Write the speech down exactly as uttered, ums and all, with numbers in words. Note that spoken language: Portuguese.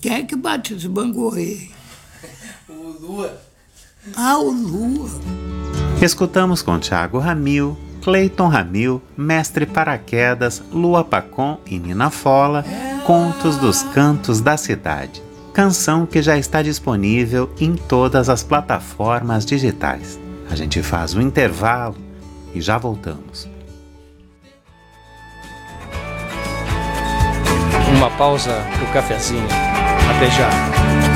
Quem é que bate esse banco aí? O Lua. Ah, o Lua. Escutamos com Thiago Ramil, Cleiton Ramil, Mestre Paraquedas, Lua Pacon e Nina Fola, Contos dos Cantos da Cidade. Canção que já está disponível em todas as plataformas digitais. A gente faz um intervalo e já voltamos. Uma pausa pro cafezinho. Até já.